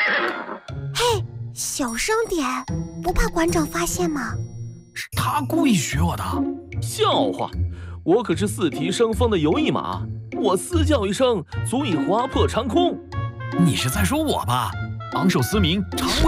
嘿，小声点，不怕馆长发现吗？ 是他故意学我的。 笑话，我可是4蹄生风的游翼马，我嘶叫一声足以划破长空。 你是在说我吧？昂首嘶鸣，长